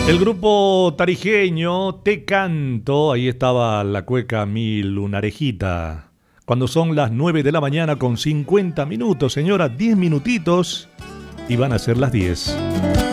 El grupo tarijeño Te Canto, ahí estaba la cueca Mi Lunarejita. Cuando son las 9 de la mañana con 50 minutos, señora, 10 minutitos y van a ser las 10.